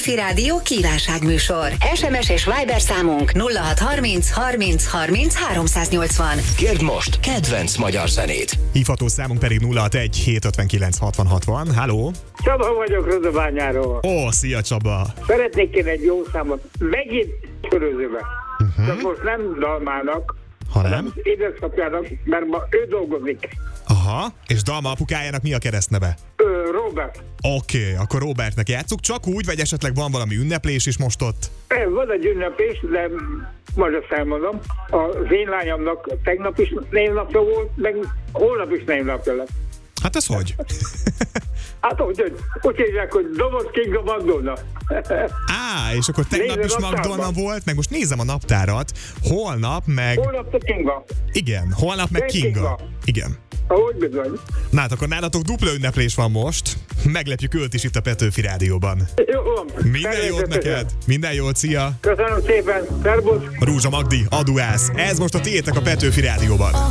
Petőfi Rádió kívánságműsor. SMS és Viber számunk 0630 30 30 380. Kérd most kedvenc magyar zenét. Hívható számunk pedig 061 759 60 60. Halló! Csaba vagyok Rozsabányáról. Ó, szia Csaba! Szeretnék kérni egy jó számot. Megint körözőbe. Csak most nem Dalmának, hanem édesapjának, mert ma ő dolgozik. Aha, és Dalma apukájának mi a keresztneve? Robert. Oké, akkor Robertnek játsszuk, csak úgy, vagy esetleg van valami ünneplés is most ott? Van egy ünnepés, de majd azt elmondom. Az én lányomnak tegnap is névnapja volt, meg holnap is névnapja lesz. Hát ez hogy? Hát úgy hívják, hogy Doboz Kinga Magdolna. És akkor tegnap Nézem is a Magdolna naptárban. volt, meg most nézem a naptárat, holnap meg... Holnap a Kinga. Igen, holnap meg Meg Kinga. Kinga. Igen. Ahogy bizony. Na hát akkor nálatok dupla ünneplés van most. Meglepjük őt is itt a Petőfi Rádióban. Jó van. Minden jót neked! Minden jót, szia! Köszönöm szépen. Szerbusz. Rúzsa Magdi, Aduász. Ez most a tiétek a Petőfi Rádióban.